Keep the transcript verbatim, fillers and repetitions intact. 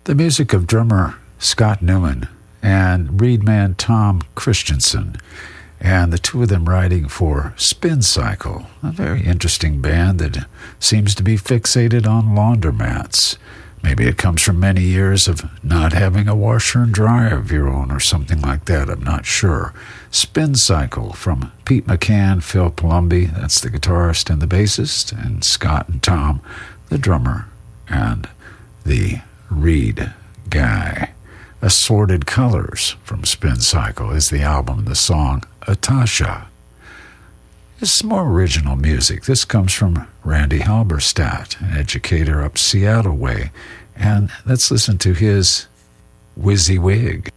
The music of drummer Scott Newman and reedman Tom Christensen, and the two of them writing for Spin Cycle, a very interesting band that seems to be fixated on laundromats. Maybe it comes from many years of not having a washer and dryer of your own or something like that. I'm not sure. Spin Cycle from Pete McCann, Phil Palumbi, that's the guitarist and the bassist, and Scott and Tom, the drummer and the reed guy. Assorted Colors from Spin Cycle is the album, the song Atasha. This is more original music. This comes from Randy Halberstadt, an educator up Seattle way. And let's listen to his WYZZWYG.